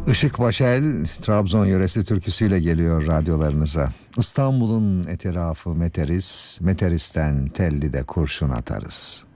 Işık Başel, Trabzon yöresi türküsüyle geliyor radyolarınıza. İstanbul'un etrafı meteris, meteristen telli de kurşun atarız.